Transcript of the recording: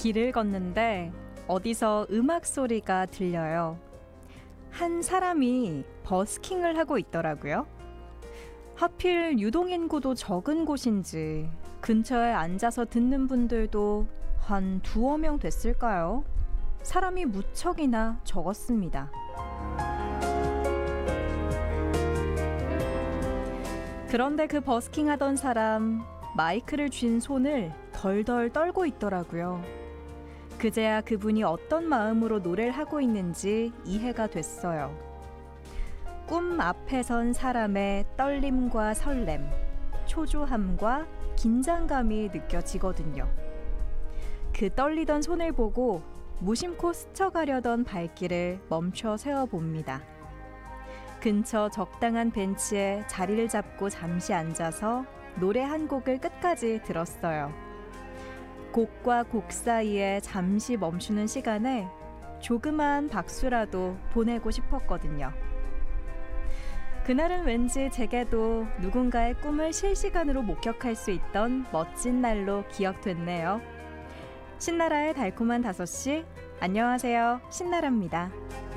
길을 걷는데 어디서 음악 소리가 들려요. 한 사람이 버스킹을 하고 있더라고요. 하필 유동인구도 적은 곳인지 근처에 앉아서 듣는 분들도 한 두어 명 됐을까요? 사람이 무척이나 적었습니다. 그런데 그 버스킹 하던 사람, 마이크를 쥔 손을 덜덜 떨고 있더라고요. 그제야 그분이 어떤 마음으로 노래를 하고 있는지 이해가 됐어요. 꿈 앞에 선 사람의 떨림과 설렘, 초조함과 긴장감이 느껴지거든요. 그 떨리던 손을 보고 무심코 스쳐가려던 발길을 멈춰 세워봅니다. 근처 적당한 벤치에 자리를 잡고 잠시 앉아서 노래 한 곡을 끝까지 들었어요. 곡과 곡 사이에 잠시 멈추는 시간에 조그만 박수라도 보내고 싶었거든요. 그날은 왠지 제게도 누군가의 꿈을 실시간으로 목격할 수 있던 멋진 날로 기억됐네요. 신나라의 달콤한 5시, 안녕하세요. 신나라입니다.